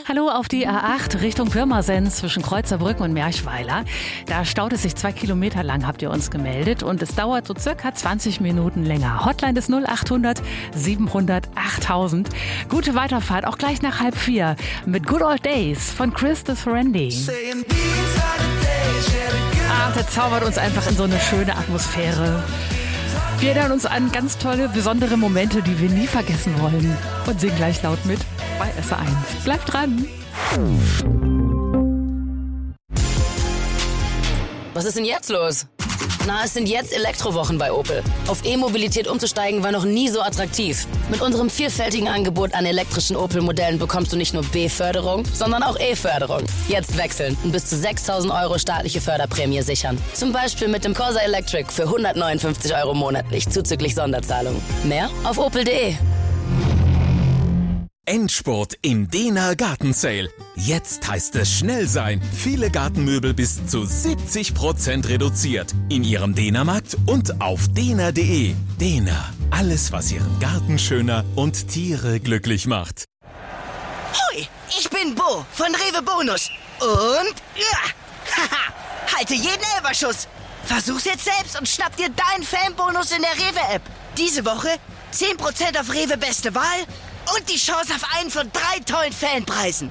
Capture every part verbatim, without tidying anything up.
Hallo auf die A acht Richtung Pirmasens zwischen Kreuzerbrücken und Merchweiler. Da staut es sich zwei Kilometer lang, habt ihr uns gemeldet. Und es dauert so circa zwanzig Minuten länger. Hotline ist null achthundert siebenhundert achttausend. Gute Weiterfahrt, auch gleich nach halb vier. Mit Good Old Days von Chris de Serendi. Ach, der zaubert uns einfach in so eine schöne Atmosphäre. Wir erinnern uns an ganz tolle, besondere Momente, die wir nie vergessen wollen. Und singen gleich laut mit bei S R eins. Bleibt dran! Was ist denn jetzt los? Na, es sind jetzt Elektrowochen bei Opel. Auf E-Mobilität umzusteigen war noch nie so attraktiv. Mit unserem vielfältigen Angebot an elektrischen Opel-Modellen bekommst du nicht nur B-Förderung, sondern auch E-Förderung. Jetzt wechseln und bis zu sechstausend Euro staatliche Förderprämie sichern. Zum Beispiel mit dem Corsa Electric für hundertneunundfünfzig Euro monatlich zuzüglich Sonderzahlung. Mehr auf opel punkt de. Endspurt im Dehner Gartensale. Jetzt heißt es schnell sein. Viele Gartenmöbel bis zu siebzig Prozent reduziert. In Ihrem Dehnermarkt und auf dehner punkt de. Dehner. Alles, was Ihren Garten schöner und Tiere glücklich macht. Hoi, ich bin Bo von Rewe Bonus. Und ja, haha, halte jeden Elferschuss. Versuch's jetzt selbst und schnapp dir deinen Fanbonus in der Rewe-App. Diese Woche zehn Prozent auf Rewe Beste Wahl und die Chance auf einen von drei tollen Fanpreisen.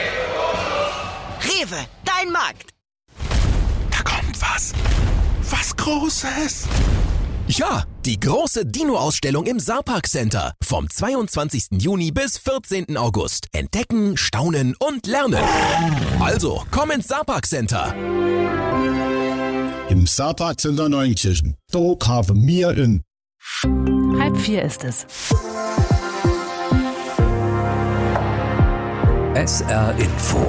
Rewe, dein Markt. Da kommt was. Was Großes. Ja, die große Dino-Ausstellung im Saarpark Center. Vom zweiundzwanzigsten Juni bis vierzehnten August. Entdecken, staunen und lernen. Also, komm ins Saarpark Center. Im Saarpark Center Neunkirchen. Dort haben wir in... Halb vier ist es. S R Info.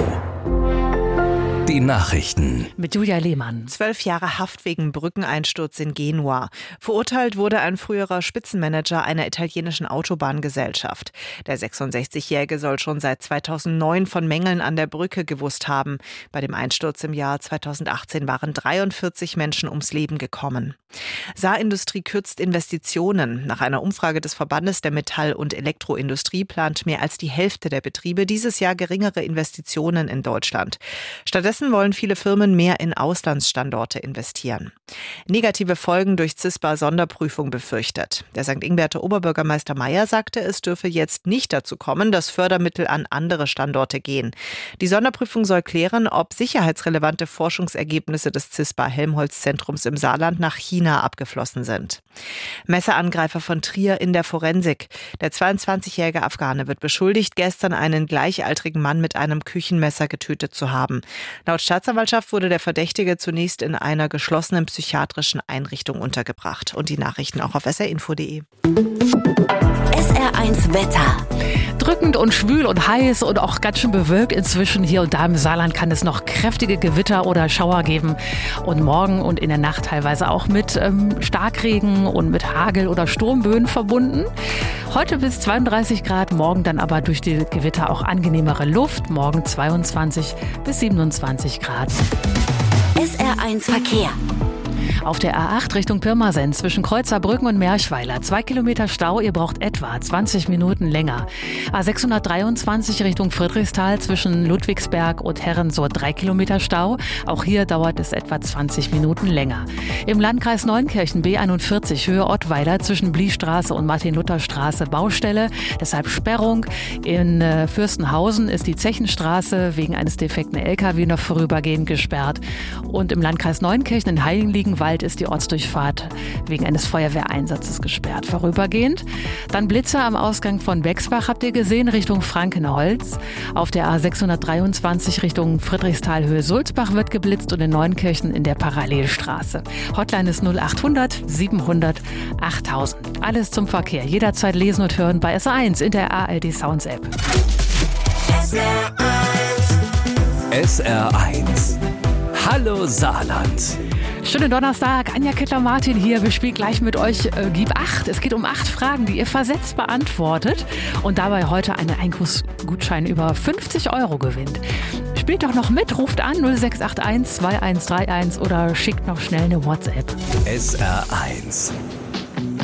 Die Nachrichten. Mit Julia Lehmann. Zwölf Jahre Haft wegen Brückeneinsturz in Genua. Verurteilt wurde ein früherer Spitzenmanager einer italienischen Autobahngesellschaft. Der sechsundsechzigjährige soll schon seit zweitausendneun von Mängeln an der Brücke gewusst haben. Bei dem Einsturz im Jahr zweitausendachtzehn waren dreiundvierzig Menschen ums Leben gekommen. Saarindustrie kürzt Investitionen. Nach einer Umfrage des Verbandes der Metall- und Elektroindustrie plant mehr als die Hälfte der Betriebe dieses Jahr geringere Investitionen in Deutschland. Stattdessen wollen viele Firmen mehr in Auslandsstandorte investieren. Negative Folgen durch C I S P A-Sonderprüfung befürchtet. Der Sankt Ingberte Oberbürgermeister Meier sagte, es dürfe jetzt nicht dazu kommen, dass Fördermittel an andere Standorte gehen. Die Sonderprüfung soll klären, ob sicherheitsrelevante Forschungsergebnisse des C I S P A-Helmholtz-Zentrums im Saarland nach China abgeflossen sind. Messerangreifer von Trier in der Forensik. Der zweiundzwanzigjährige Afghane wird beschuldigt, gestern einen gleichaltrigen Mann mit einem Küchenmesser getötet zu haben. Laut Staatsanwaltschaft wurde der Verdächtige zunächst in einer geschlossenen psychiatrischen Einrichtung untergebracht. Und die Nachrichten auch auf s r info punkt de. S R eins Wetter. Drückend und schwül und heiß und auch ganz schön bewölkt inzwischen. Hier und da im Saarland kann es noch kräftige Gewitter oder Schauer geben. Und morgen und in der Nacht teilweise auch mit ähm, Starkregen und mit Hagel oder Sturmböen verbunden. Heute bis zweiunddreißig Grad, morgen dann aber durch die Gewitter auch angenehmere Luft. Morgen zweiundzwanzig bis siebenundzwanzig Grad. S R eins Verkehr. Auf der A acht Richtung Pirmasens zwischen Kreuzerbrücken und Merchweiler. Zwei Kilometer Stau, ihr braucht etwa zwanzig Minuten länger. A sechshundertdreiundzwanzig Richtung Friedrichsthal zwischen Ludwigsberg und Herrensort. Drei Kilometer Stau. Auch hier dauert es etwa zwanzig Minuten länger. Im Landkreis Neunkirchen B einundvierzig Höhe Ottweiler zwischen Bliestraße und Martin-Luther-Straße Baustelle. Deshalb Sperrung. In äh, Fürstenhausen ist die Zechenstraße wegen eines defekten L K W noch vorübergehend gesperrt. Und im Landkreis Neunkirchen in Heiligenwald ist die Ortsdurchfahrt wegen eines Feuerwehreinsatzes gesperrt. Vorübergehend. Dann Blitze am Ausgang von Bexbach habt ihr gesehen, Richtung Frankenholz. Auf der A sechshundertdreiundzwanzig Richtung Friedrichsthal Höhe Sulzbach wird geblitzt und in Neunkirchen in der Parallelstraße. Hotline ist null achthundert siebenhundert achttausend. Alles zum Verkehr. Jederzeit lesen und hören bei S R eins in der A R D Sounds App. S R eins. S R eins. Hallo Saarland. Schönen Donnerstag, Anja Kittler-Martin hier. Wir spielen gleich mit euch äh, Gib acht. Es geht um acht Fragen, die ihr versetzt beantwortet und dabei heute einen Einkaufsgutschein über fünfzig Euro gewinnt. Spielt doch noch mit, ruft an null sechs acht eins zwei eins drei eins oder schickt noch schnell eine WhatsApp. S R eins.